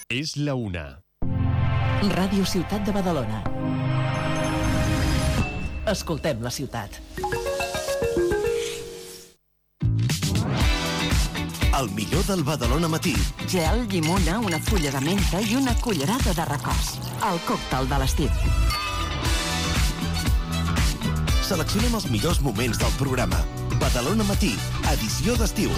És la 1. Ràdio Ciutat de Badalona. Escoltem la ciutat. El millor del Badalona Matí. Gel, llimona, una fulla de menta i una cullerada de recòs. El còctel de l'estiu. Seleccionem els millors moments del programa. Badalona Matí, edició d'estiu.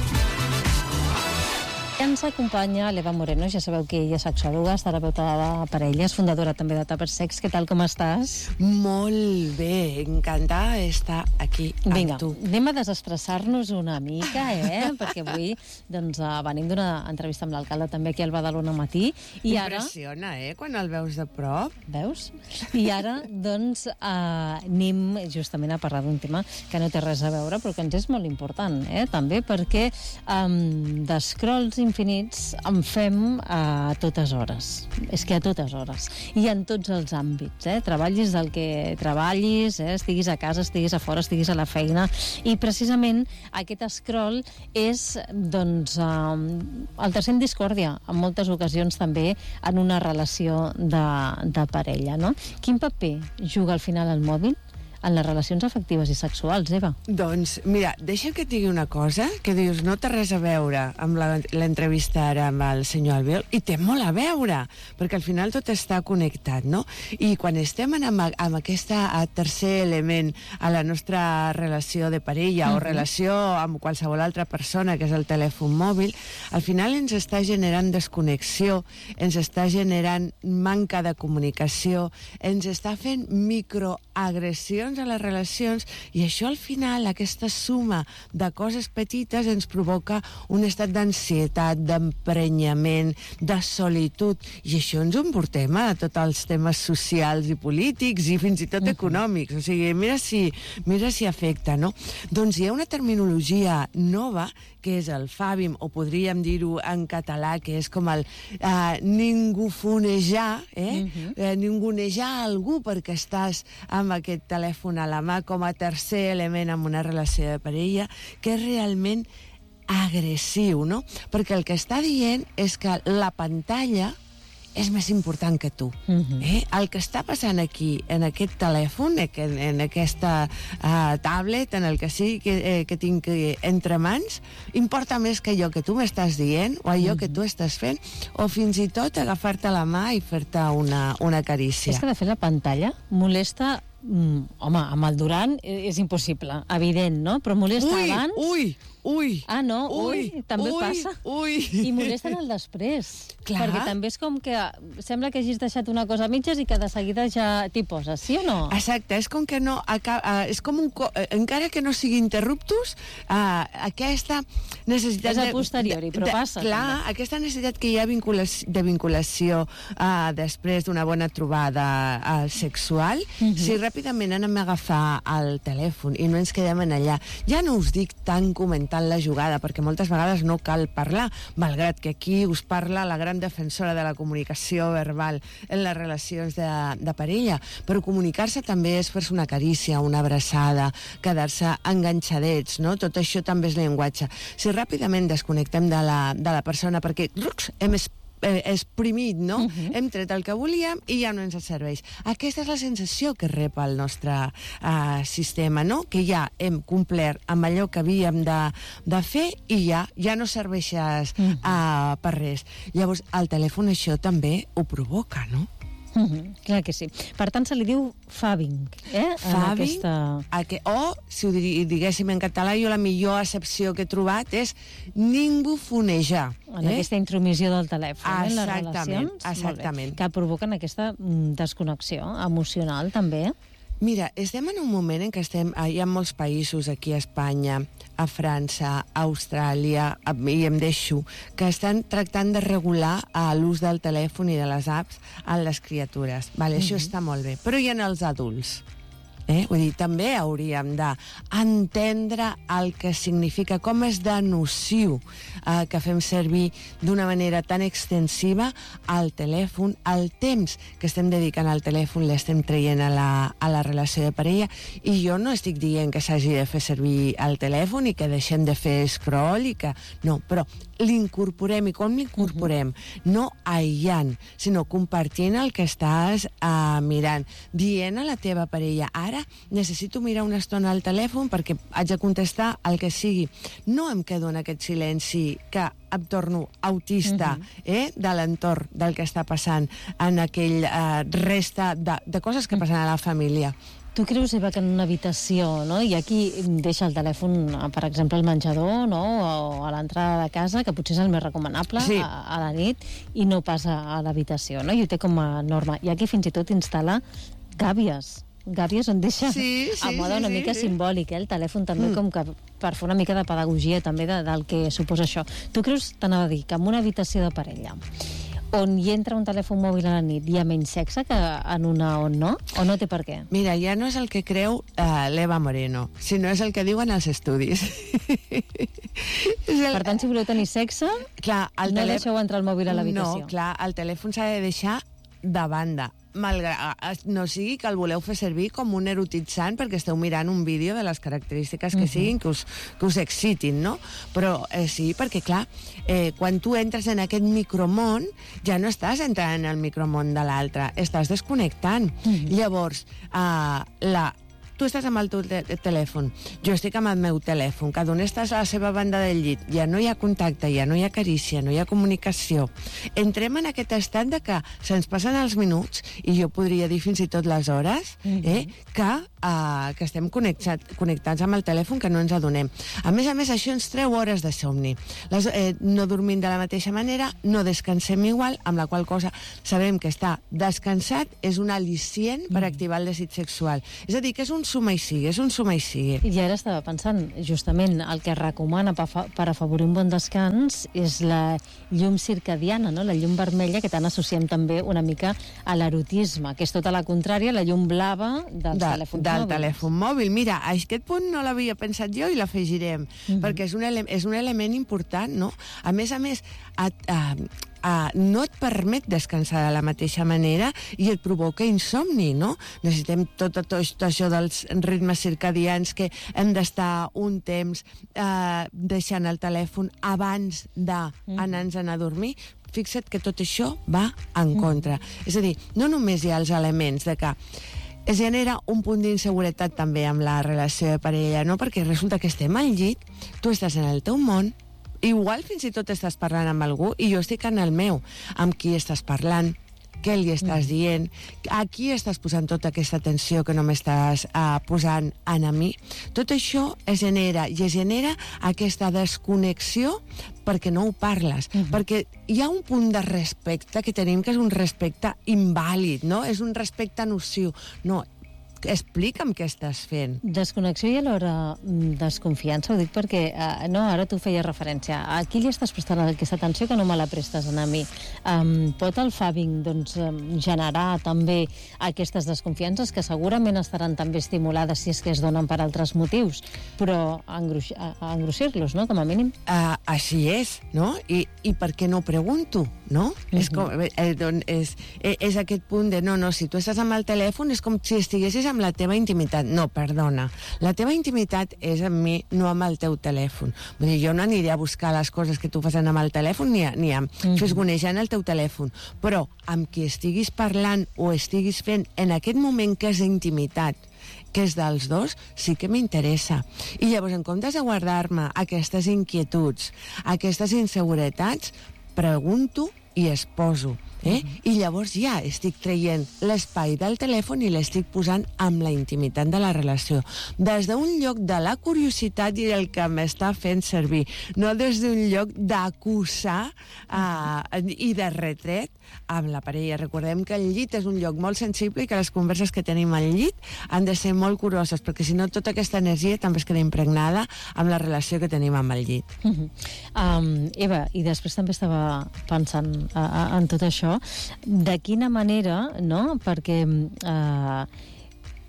Ens acompanya l'Eva Moreno, ja sabeu que ella és sexòloga, terapeuta de parelles, fundadora també de Tupper Sex. Què tal, com estàs? Molt bé, encantada d'estar aquí amb tu. Vinga, anem a desestressar-nos una mica, perquè avui venim d'una entrevista amb l'alcalde també aquí al Badalona Matí. I impressiona, quan el veus de prop. Veus? I ara, anem justament a parlar d'un tema que no té res a veure, però que ens és molt important, també, perquè d'escrolls infinits en fem a totes hores. És que a totes hores. I en tots els àmbits, treballis del que treballis, estiguis a casa, estiguis a fora, estiguis a la feina. I precisament aquest scroll és, el tercer en discòrdia, en moltes ocasions també en una relació de parella, no? Quin paper juga al final el mòbil en les relacions afectives i sexuals, Eva? Doncs, mira, deixa que et digui una cosa, que dius, no té res a veure amb l'entrevista ara amb el senyor Albiol, i té molt a veure, perquè al final tot està connectat, no? I quan estem amb aquest tercer element a la nostra relació de parella o relació amb qualsevol altra persona, que és el telèfon mòbil, al final ens està generant desconnexió, ens està generant manca de comunicació, ens està fent microagressions a les relacions, i això al final, aquesta suma de coses petites ens provoca un estat d'ansietat, d'emprenyament, de solitud, i això ens ho emportem a tots els temes socials i polítics i fins i tot econòmics. O sigui, mira si afecta, no? Doncs hi ha una terminologia nova que és el fàbim, o podríem dir-ho en català, que és com el ningufonejar, ningunejar algú perquè estàs amb aquest telèfon a la mà com a tercer element en una relació de parella, que és realment agressiu, no? Perquè el que està dient és que la pantalla és més important que tu. El que està passant aquí, en aquest telèfon, en aquesta tablet, en el que sigui que tinc entre mans, importa més que allò que tu m'estàs dient, o allò que tu estàs fent, o fins i tot agafar-te la mà i fer-te una carícia. És que, de fet, la pantalla molesta. Home, amb el Duran és impossible, evident, no? Però molesta abans... Ui! Ah, no? Ui, també passa? Ui! I molesten el després. Clar. Perquè també és com que sembla que hagis deixat una cosa a mitges i que de seguida ja t'hi poses, sí o no? Exacte, és com que no... és com encara que no sigui interruptus, aquesta necessitat... És a posteriori, però passa. Clar, també. aquesta necessitat que hi ha de vinculació després d'una bona trobada sexual, si ràpidament anem a agafar el telèfon i no ens quedem en allà. Ja no us dic tant comentant la jugada, perquè moltes vegades no cal parlar, malgrat que aquí us parla la gran defensora de la comunicació verbal en les relacions de parella, però comunicar-se també és fer-se una carícia, una abraçada, quedar-se enganxadets, no? Tot això també és llenguatge. Si ràpidament desconnectem de la persona perquè hem exprimit, no? Hem tret el que volíem i ja no ens serveix. Aquesta és la sensació que rep el nostre sistema, no? Que ja hem complert amb allò que havíem de fer i ja no serveixes per res. Llavors, el telèfon això també ho provoca, no? Clar que sí. Per tant, se li diu fàbing, Fàbing, o, si ho diguéssim en català, jo la millor accepció que he trobat és ningufonejar. En aquesta intromissió del telèfon, en les relacions. Exactament. Que provoquen aquesta desconnexió emocional, també. Mira, estem en un moment en què hi ha molts països aquí a Espanya, a França, a Austràlia, i em deixo, que estan tractant de regular l'ús del telèfon i de les apps en les criatures. Vale, això està molt bé. Però hi ha els adults. Vull dir, també hauríem d'entendre el que significa, com és de nociu que fem servir d'una manera tan extensiva el telèfon, el temps que estem dedicant al telèfon l'estem traient a la relació de parella, i jo no estic dient que s'hagi de fer servir el telèfon i que deixem de fer scroll i que... No, però l'incorporem, i com l'incorporem? No aïllant, sinó compartint el que estàs mirant, dient a la teva parella, ara necessito mirar una estona al telèfon perquè haig de contestar el que sigui. No em quedo en aquest silenci que em torno autista de l'entorn del que està passant en aquell resta de coses que passen a la família. Tu creus, Eva, que en una habitació, no? Hi ha qui deixa el telèfon, per exemple, al menjador, no? O a l'entrada de casa, que potser és el més recomanable, sí, a la nit, i no passa a l'habitació, no? I ho té com a norma. Hi ha qui fins i tot instal·la gàbies on deixa a mode una mica simbòlic, el telèfon també, com que per fer una mica de pedagogia també del que suposa això. Tu creus, t'anava a dir, que en una habitació de parella on hi entra un telèfon mòbil a la nit hi ha menys sexe que en una on no? O no té per què? Mira, ja no és el que creu l'Eva Moreno, sinó és el que diuen els estudis. Per tant, si voleu tenir sexe, no deixeu entrar el mòbil a l'habitació. No, clar, el telèfon s'ha de deixar de banda. No sigui que el voleu fer servir com un erotitzant perquè esteu mirant un vídeo de les característiques que siguin, que us excitin, no? Però sí, perquè clar, quan tu entres en aquest micromón, ja no estàs entrant en el micromón de l'altre, estàs desconnectant. Llavors, tu estàs amb el teu telèfon, jo estic amb el meu telèfon, cada un estàs a la seva banda del llit, ja no hi ha contacte, ja no hi ha carícia, no hi ha comunicació. Entrem en aquest estat de que se'ns passen els minuts, i jo podria dir fins i tot les hores, que estem connectats amb el telèfon, que no ens adonem. A més, això ens treu hores de somni. No dormim de la mateixa manera, no descansem igual, amb la qual cosa sabem que estar descansat és un al·licient per activar el desig sexual. És a dir, que és un suma i sigue, és un suma i sigue. I ara estava pensant, justament, el que recomana per afavorir un bon descans és la llum circadiana, no? La llum vermella, que tant associem també una mica a l'erotisme, que és tota la contrària, la llum blava del telèfon mòbil. Mira, a aquest punt no l'havia pensat jo i l'afegirem, perquè és un element important, no? A més, no et permet descansar de la mateixa manera i et provoca insomni, no? Necessitem tot això dels ritmes circadians, que hem d'estar un temps deixant el telèfon abans d'anar-nos a dormir. Fixa't que tot això va en contra. És a dir, no només hi ha els elements de que es genera un punt d'inseguretat també amb la relació de parella, no? Perquè resulta que estem al llit, tu estàs en el teu món, igual fins i tot estàs parlant amb algú i jo estic en el meu. Amb qui estàs parlant? Què li estàs dient? A qui estàs posant tota aquesta atenció que no m'estàs posant a mi? Tot això es genera aquesta desconnexió perquè no ho parles, perquè hi ha un punt de respecte que tenim que és un respecte invàlid, no? És un respecte nociu. No, explica'm què estàs fent. Desconnexió i alhora desconfiança, ho dic perquè ara tu feies referència. A qui li estàs prestant aquesta atenció que no me la prestes a mi? Pot el fàbing generar també aquestes desconfiances que segurament estaran també estimulades si és que es donen per altres motius, però engrossir-los, no?, com a mínim. Així és, no? I per què no pregunto, no? És aquest punt de no, si tu estàs amb el telèfon és com si estiguessis amb la teva intimitat. No, perdona. La teva intimitat és amb mi, no amb el teu telèfon. Vull dir, jo no aniré a buscar les coses que tu fas amb el telèfon ni a fesgonejant el teu telèfon. Però amb qui estiguis parlant o estiguis fent en aquest moment que és intimitat, que és dels dos, sí que m'interessa. I llavors, en comptes de guardar-me aquestes inquietuds, aquestes inseguretats, pregunto i exposo. I llavors ja estic traient l'espai del telèfon i l'estic posant amb la intimitat de la relació. Des d'un lloc de la curiositat i del que m'està fent servir, no des d'un lloc d'acusar i de retret amb la parella. Recordem que el llit és un lloc molt sensible i que les converses que tenim al llit han de ser molt curioses, perquè si no tota aquesta energia també es queda impregnada amb la relació que tenim amb el llit. Eva, i després també estava pensant en tot això, de quina manera, no?, perquè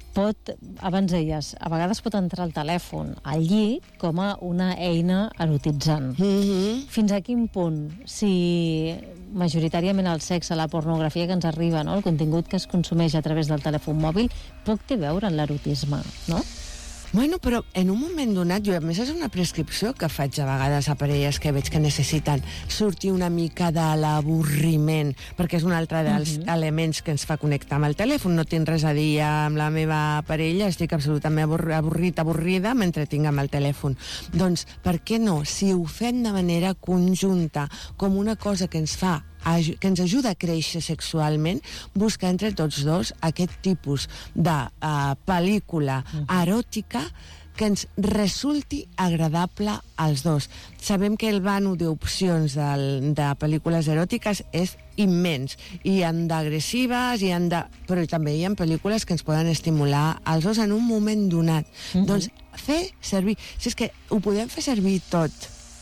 abans deies, a vegades pot entrar el telèfon al llit com a una eina erotitzant. Fins a quin punt, si majoritàriament el sexe, la pornografia que ens arriba, no? El contingut que es consumeix a través del telèfon mòbil, poc té a veure amb l'erotisme, no? Bueno, però en un moment donat, jo a més és una prescripció que faig a vegades a parelles que veig que necessiten sortir una mica de l'avorriment, perquè és un altre dels elements que ens fa connectar amb el telèfon. No tinc res a dir amb la meva parella, estic absolutament avorrida mentre tinc amb el telèfon. Doncs, per què no? Si ho fem de manera conjunta, com una cosa que ens fa que ens ajuda a créixer sexualment, buscar entre tots dos aquest tipus de pel·lícula eròtica que ens resulti agradable als dos. Sabem que el vano d'opcions de pel·lícules eròtiques és immens. Hi ha d'agressives, però també hi ha pel·lícules que ens poden estimular als dos en un moment donat. Doncs fer servir... Si és que ho podem fer servir tot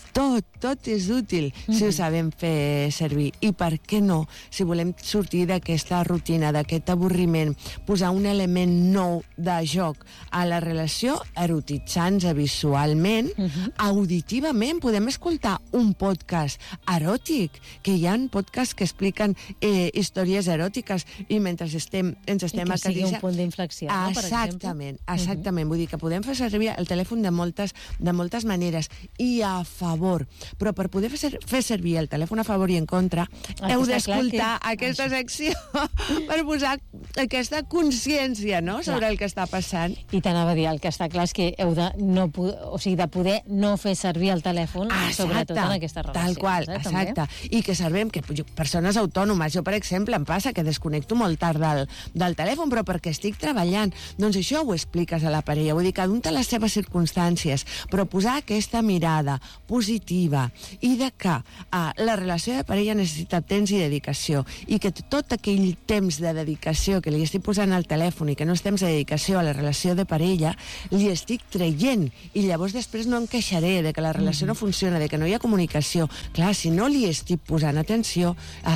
és útil si ho sabem fer servir. I per què no? Si volem sortir d'aquesta rutina, d'aquest avorriment, posar un element nou de joc a la relació, erotitzant-se visualment, auditivament, podem escoltar un podcast eròtic, que hi ha podcasts que expliquen històries eròtiques i mentre ens estem acariciant... I que sigui un punt d'inflexió, no, per exemple? Exactament. Vull dir que podem fer servir el telèfon de moltes maneres i a favor. Però per poder fer servir el telèfon a favor i en contra, heu d'escoltar aquesta secció per posar aquesta consciència, no?, sobre el que està passant. I t'anava a dir, el que està clar és que heu de poder no fer servir el telèfon, sobretot en aquestes relacions. Tal qual, exacte. I que sabem que persones autònomes, jo, per exemple, em passa que desconnecto molt tard del telèfon, però perquè estic treballant. Doncs això ho expliques a la parella. Vull dir, cada un té les seves circumstàncies, però posar aquesta mirada positiva i de que la relació de parella necessita temps i dedicació i que tot aquell temps de dedicació que li estic posant al telèfon i que no és temps de dedicació a la relació de parella, li estic traient i llavors després no em queixaré de que la relació no funciona, de que no hi ha comunicació. Clar, si no li estic posant atenció,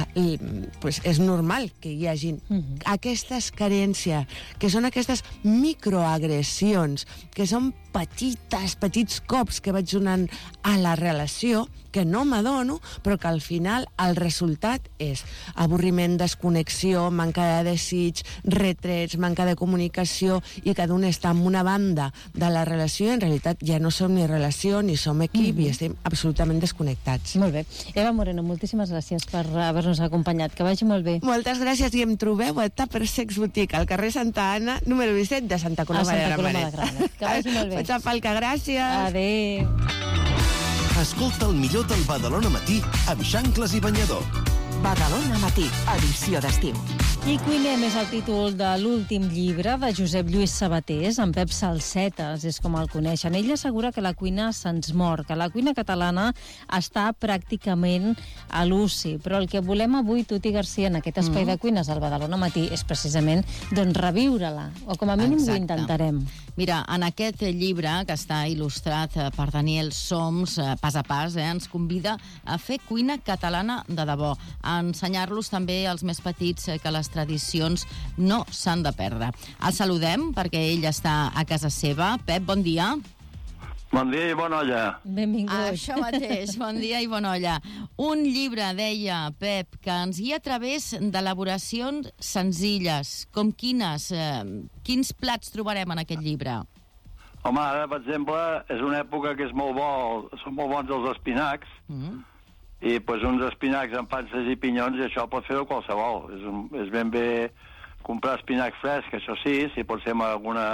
pues és normal que hi hagi aquestes carències, que són aquestes microagressions, que són petits cops que vaig donant a la relació, que no m'adono, però que al final el resultat és avorriment, desconnexió, manca de desig, retrets, manca de comunicació, i cada un està en una banda de la relació i en realitat ja no som ni relació ni som equip i estem absolutament desconnectats. Molt bé. Eva Moreno, moltíssimes gràcies per haver-nos acompanyat. Que vagi molt bé. Moltes gràcies i em trobeu a Tupper Sex Boutique, al carrer Santa Anna, número 17 de Santa Coloma de Gramenet. Que vagi molt bé. Faig el Falca, gràcies. Adéu. Escolta el millor del Badalona Matí amb xancles i banyador. Badalona Matí, edició d'estiu. I cuinem és el títol de l'últim llibre de Josep Lluís Sabatés, en Pep Salsetes, és com el coneixen. Ell assegura que la cuina se'ns mor, que la cuina catalana està pràcticament a l'uci, però el que volem avui, tu i Garcia, en aquest espai de cuines al Badalona Matí, és precisament reviure-la, o com a mínim ho intentarem. Mira, en aquest llibre, que està il·lustrat per Daniel Soms, pas a pas, ens convida a fer cuina catalana de debò, a ensenyar-los també als més petits que les tradicions no s'han de perdre. El saludem perquè ell està a casa seva. Pep, bon dia. Bon dia i bona olla. Benvingut. Això mateix, bon dia i bona olla. Un llibre, deia Pep, que ens guia a través d'elaboracions senzilles, com quines? Quins plats trobarem en aquest llibre? Home, ara, per exemple, és una època que és molt bo, són molt bons els espinacs, i doncs uns espinacs amb panses i pinyons, i això pot fer-ho qualsevol. És ben bé comprar espinac fresc, això sí, si pot ser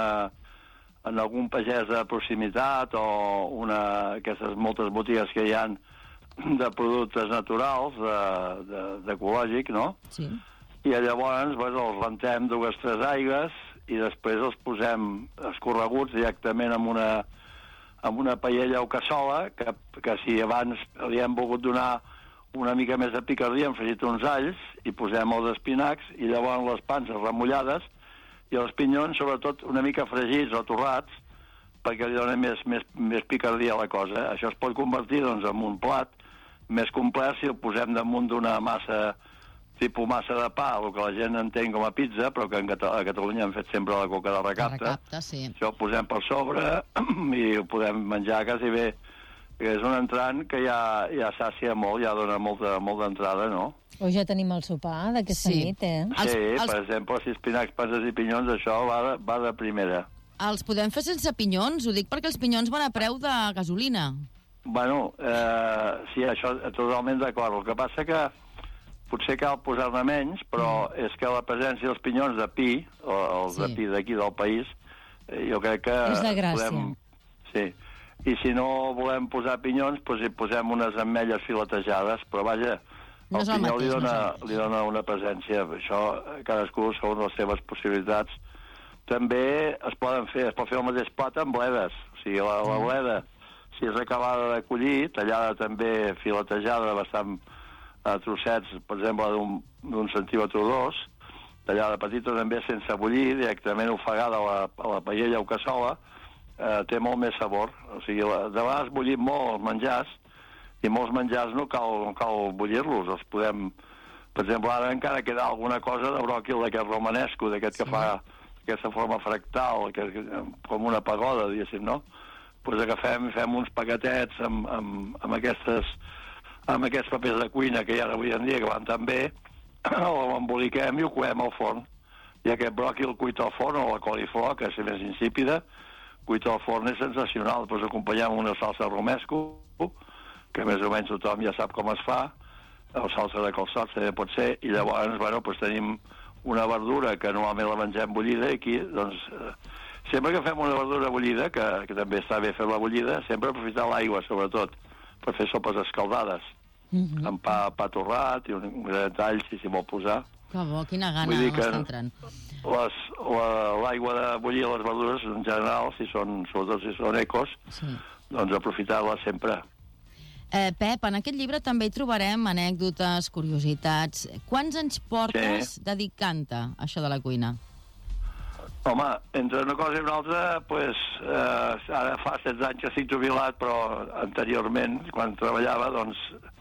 en algun pagès de proximitat o aquestes moltes botigues que hi ha de productes naturals, d'ecològic, no? Sí. I llavors els rentem 2 o 3 aigües i després els posem escorreguts directament amb una paella o cassola, que si abans li hem volgut donar una mica més de picardia, hem fregit uns alls i posem els espinacs i llavors les panses remullades i els pinyons, sobretot, una mica fregits o torrats, perquè li dona més picardia a la cosa. Això es pot convertir, doncs, en un plat més complet si el posem damunt d'una massa tipus massa de pa, el que la gent entén com a pizza, però que a Catalunya hem fet sempre la coca de recapta. Recapta, sí. Això ho posem per sobre i ho podem menjar quasi bé. És un entrant que ja sàcia molt, ja dona molt d'entrada, no? O ja tenim el sopar d'aquesta nit, eh? Sí, per exemple, si espinacs, passes i pinyons, això va de primera. Els podem fer sense pinyons? Ho dic perquè els pinyons van a preu de gasolina. Bueno, sí, això totalment d'acord. El que passa que potser cal posar-ne menys, però és que la presència dels pinyons de pi, o els de pi d'aquí del país, jo crec que... És de gràcia. Sí. I si no volem posar pinyons, doncs hi posem unes ametlles filetejades, però vaja, el pinyó li dona una presència. Això cadascú segons les seves possibilitats. També es pot fer el mateix plat amb bledes. O sigui, la bleda, si és acabada de collir, tallada també filetejada bastant a trossets, per exemple, d'un centímetre o dos, tallada petita també sense bullir, directament ofegada a la paella o cassola, té molt més sabor. O sigui, de vegades bullim molt els menjars, i molts menjars no cal bullir-los. Els podem... Per exemple, ara encara queda alguna cosa de bròquil d'aquest romanesco, d'aquest que fa aquesta forma fractal, com una pagoda, diguéssim, no? Doncs agafem i fem uns paquetets amb aquests papers de cuina que hi ha avui en dia, que van tan bé, l'emboliquem i ho coem al forn. I aquest bròquil cuit al forn, o la coliflor, que és més insípida, cuit al forn és sensacional. Doncs acompanyem una salsa romesco, que més o menys tothom ja sap com es fa, o salsa de calçots també pot ser, i llavors, bueno, doncs tenim una verdura que normalment la mengem bullida, i aquí, doncs, sempre que fem una verdura bullida, que també està bé fer la bullida, sempre aprofitar l'aigua, sobretot, per fer sopes escaldades, amb pa torrat i un gra de tall, si s'hi vol posar. Que bo, quina gana m'està entrant. L'aigua de bullir les verdures, en general, sobretot si són ecos, doncs aprofitar-la sempre. Pep, en aquest llibre també hi trobarem anècdotes, curiositats. Quants anys portes dedicant-te a això de la cuina? Home, entre una cosa i una altra, doncs, ara fa 16 anys que estic jubilat, però anteriorment, quan treballava, doncs,